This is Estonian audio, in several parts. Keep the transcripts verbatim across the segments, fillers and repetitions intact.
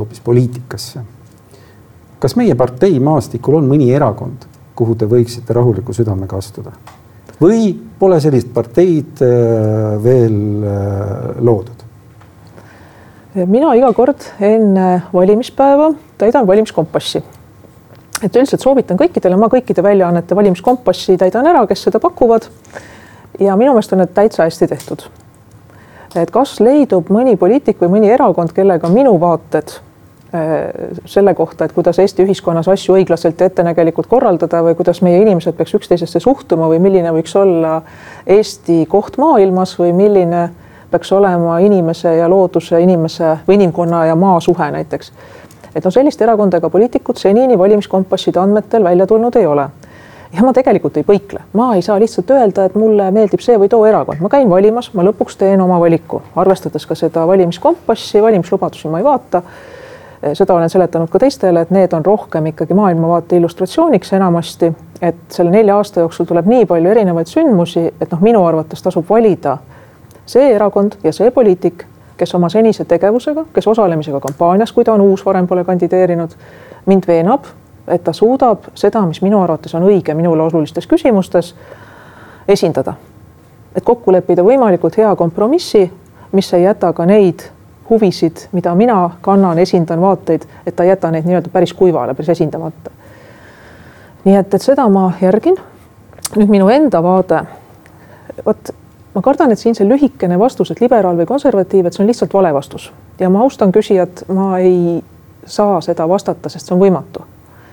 hoopis poliitikasse. Kas meie partei maastikul on mõni erakond, kuhu te võiksite rahuliku südamega astuda? Või pole sellist parteid veel loodud? Mina iga kord enne valimispäeva täidan valimiskompassi. Et üldiselt soovitan kõikidele, ma kõikide väljaannete valimiskompassi täidan ära, kes seda pakuvad. Ja minu meelest on need täitsa hästi tehtud. Et kas leidub mõni poliitik või mõni erakond, kellega minu vaated selle kohta, et kuidas Eesti ühiskonnas asju õiglaselt ja ettenägelikult korraldada või kuidas meie inimesed peaks üksteisesse suhtuma või milline võiks olla Eesti koht maailmas või milline peaks olema inimese ja looduse, inimese või inimkonna ja maa suhe näiteks. Et no sellist erakondaga poliitikud senini valimiskompasside andmetel välja tulnud ei ole. Ja ma tegelikult ei põikle. Ma ei saa lihtsalt öelda, et mulle meeldib see või too erakond. Ma käin valimas, ma lõpuks teen oma valiku. Arvestades ka seda valimiskompassi, valimislubadusi ma ei vaata. Seda olen seletanud ka teistele, et need on rohkem ikkagi maailmavaate illustratsiooniks enamasti, et selle nelja aasta jooksul tuleb nii palju erinevaid sündmusi, et noh, minu arvates tasub valida see erakond ja see poliitik, kes oma senise tegevusega, kes osalemisega kampaanias, kui ta on uus, varem pole kandideerinud, mind veenab, et ta suudab seda, mis minu arvates on õige minule olulistes küsimustes, esindada. Et kokku leppida võimalikult hea kompromissi, mis ei jäta ka neid huvisid, mida mina kannan, esindan vaateid, et ta jäta neid nii-öelda päris kuivale, päris esindamata. Nii et, et seda ma järgin. Nüüd minu enda vaade, võt, ma kardan, et siin see lühikene vastus, et liberaal või konservatiiv, et see on lihtsalt vale vastus. Ja ma austan küsijat, ma ei saa seda vastata, sest see on võimatu.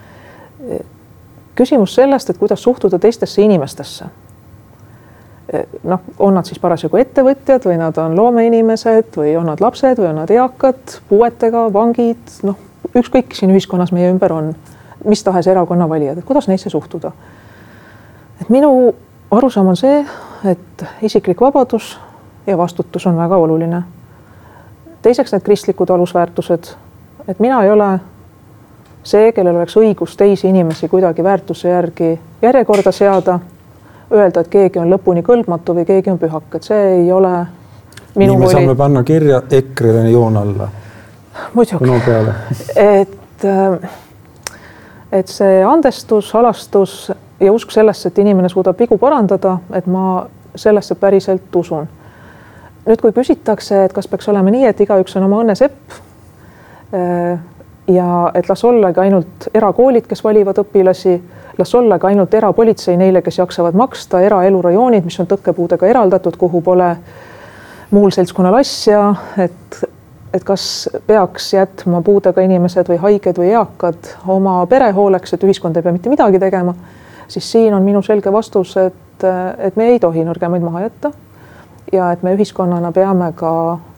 Küsimus sellest, et kuidas suhtuda teistesse inimestesse. Noh, on nad siis parasjagu ettevõtjad või nad on loomeinimesed või on nad lapsed või on nad eakad, puuetega, vangid, noh, ükskõik siin ühiskonnas meie ümber on, mis tahes erakonna valijad, et kuidas neisse suhtuda. Et minu arusaam on see, et isiklik vabadus ja vastutus on väga oluline. Teiseks need kristlikud alusväärtused, et mina ei ole see, kellel oleks õigus teisi inimesi kuidagi väärtuse järgi järjekorda seada, öelda, et keegi on lõpuni kõlbmatu või keegi on pühak, et see ei ole minu nii me oli... saame panna kirja EKRE-le joon alla. Muidugi, et, et see andestus, halastus ja usk sellesse, et inimene suudab vigu parandada, et ma sellesse päriselt usun. Nüüd, kui küsitakse, et kas peaks olema nii, et igaüks on oma õnne sepp ja et las olla ka ainult erakoolid, kes valivad õpilasi, las olla ka ainult erapolitsei neile, kes jaksavad maksta, eraelurajoonid, mis on tõkkepuudega eraldatud, kuhu pole muul seltskonnal asja, et, et kas peaks jätma puudega inimesed või haiged või eakad oma pere hooleks, et ühiskond ei pea mitte midagi tegema, siis siin on minu selge vastus, et, et me ei tohi nõrgemaid maha jätta ja et me ühiskonnana peame ka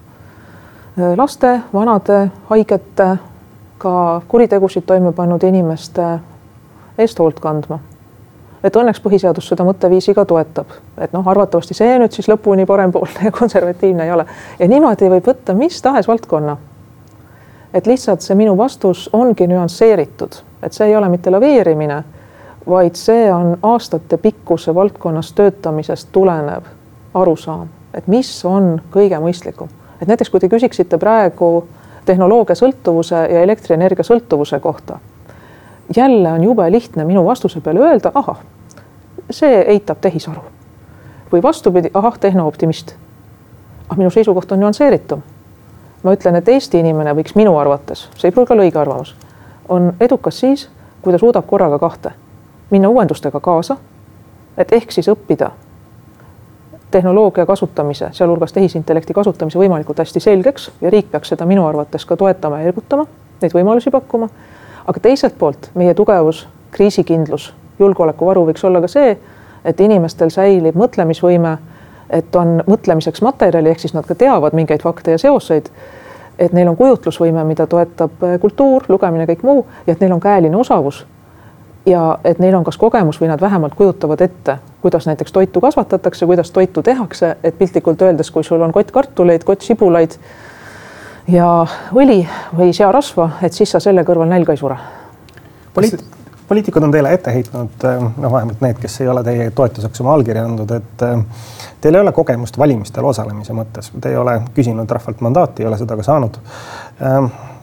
laste, vanade, haigete, ka kuritegusid toime pannud inimeste eest hoolt kandma. Et õnneks põhiseadus seda mõtteviisi ka toetab. Et noh, arvatavasti see nüüd siis lõpuni parempoolne ja konservatiivne ei ole. Ja niimoodi võib võtta mis tahes valdkonna. Et lihtsalt see minu vastus ongi nüansseeritud. Et see ei ole mitte laveerimine, vaid see on aastate pikkuse valdkonnas töötamisest tulenev arusaam. Et mis on kõige mõistlikum. Et näiteks kui te küsiksite praegu tehnoloogia sõltuvuse ja elektrienergia sõltuvuse kohta, jälle on jube lihtne minu vastuse peale öelda, ahah, see eitab tehisaru. Või vastupidi, ahah, tehnooptimist. Ah, minu seisukoht on nüansseeritum. Ma ütlen, et Eesti inimene võiks minu arvates, see ei pruugi olla õige arvamus, on edukas siis, kui ta suudab korraga kahte. Minna uuendustega kaasa, et ehk siis õppida tehnoloogia kasutamise, sealhulgas tehisintellekti kasutamise võimalikult hästi selgeks ja riik peaks seda minu arvates ka toetama ja ergutama, neid võimalusi pakkuma. Aga teiselt poolt meie tugevus, kriisikindlus, julgeolekuvaru võiks olla ka see, et inimestel säilib mõtlemisvõime, et on mõtlemiseks materjali, ehk siis nad ka teavad mingeid fakte ja seoseid, et neil on kujutlusvõime, mida toetab kultuur, lugemine, kõik muu, ja et neil on käeline osavus ja et neil on kas kogemus või nad vähemalt kujutavad ette, kuidas näiteks toitu kasvatatakse, kuidas toitu tehakse, et piltlikult öeldes, kui sul on kott kartuleid, kott sibulaid ja õli või searasva, et siis sa selle kõrval nälga ei sure. Poliit, poliitikud on teile ette heitnud, no vähemalt need, kes ei ole teie toetuseks oma allkirja andnud, et teil ei ole kogemust valimistel osalemise mõttes. Te ei ole küsinud rahvalt mandaati, ei ole seda ka saanud.